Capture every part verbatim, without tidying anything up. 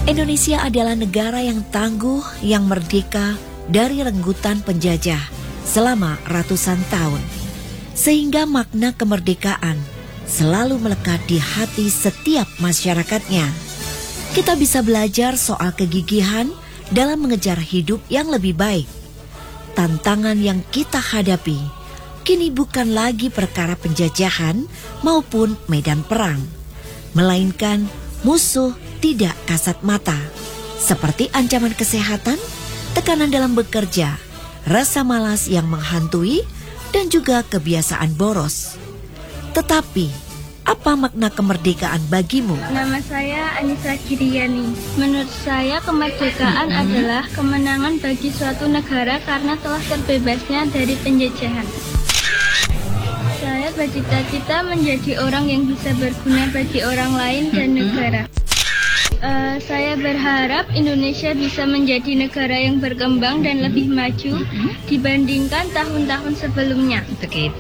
Indonesia adalah negara yang tangguh, yang merdeka dari renggutan penjajah selama ratusan tahun. Sehingga makna kemerdekaan selalu melekat di hati setiap masyarakatnya. Kita bisa belajar soal kegigihan dalam mengejar hidup yang lebih baik. Tantangan yang kita hadapi kini bukan lagi perkara penjajahan maupun medan perang, melainkan musuh tidak kasat mata, seperti ancaman kesehatan, tekanan dalam bekerja, rasa malas yang menghantui, dan juga kebiasaan boros. Tetapi, apa makna kemerdekaan bagimu? Nama saya Anissa Giriani. Menurut saya kemerdekaan mm-hmm. adalah kemenangan bagi suatu negara karena telah terbebasnya dari penjajahan. Saya bercita-cita menjadi orang yang bisa berguna bagi orang lain dan negara. Uh, saya berharap Indonesia bisa menjadi negara yang berkembang dan lebih maju dibandingkan tahun-tahun sebelumnya. Oke.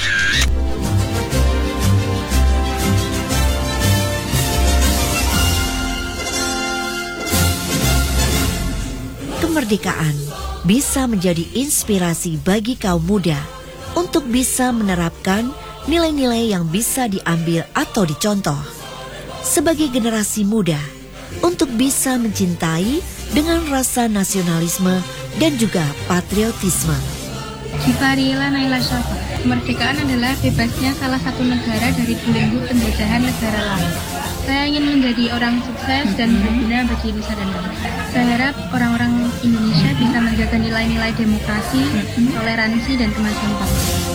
Kemerdekaan bisa menjadi inspirasi bagi kaum muda untuk bisa menerapkan nilai-nilai yang bisa diambil atau dicontoh sebagai generasi muda, untuk bisa mencintai dengan rasa nasionalisme dan juga patriotisme. Jiparila Naila Syafa, kemerdekaan adalah bebasnya salah satu negara dari belenggu penjajahan negara lain. Saya ingin menjadi orang sukses dan berguna bagi nusa dan bangsa. Saya harap orang-orang Indonesia bisa menjaga nilai-nilai demokrasi, toleransi, dan kemajuan bangsa.